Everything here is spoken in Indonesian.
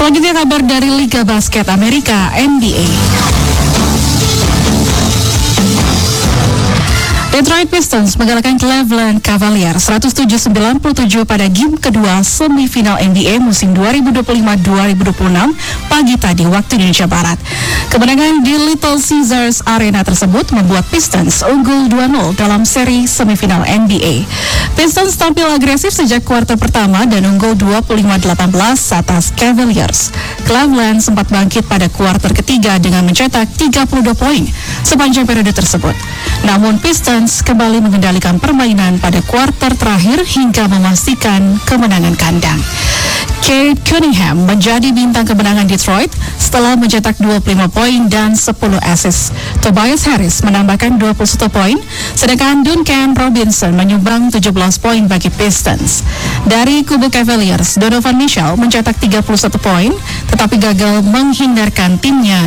Selanjutnya kabar dari Liga Basket Amerika NBA. Detroit Pistons mengalahkan Cleveland Cavaliers 107-97 pada game kedua semifinal NBA musim 2025-2026 pagi tadi waktu Indonesia Barat. Kemenangan di Little Caesars Arena tersebut membuat Pistons unggul 2-0 dalam seri semifinal NBA. Pistons tampil agresif sejak kuarter pertama dan unggul 25-18 atas Cavaliers. Cleveland sempat bangkit pada kuarter ketiga dengan mencetak 32 poin sepanjang periode tersebut. Namun Pistons kembali mengendalikan permainan pada kuarter terakhir hingga memastikan kemenangan kandang. Cade Cunningham menjadi bintang kemenangan Detroit setelah mencetak 25 poin dan 10 assist. Tobias Harris menambahkan 21 poin, sedangkan Duncan Robinson menyumbang 17 poin bagi Pistons. Dari kubu Cavaliers, Donovan Mitchell mencetak 31 poin, tetapi gagal menghindarkan timnya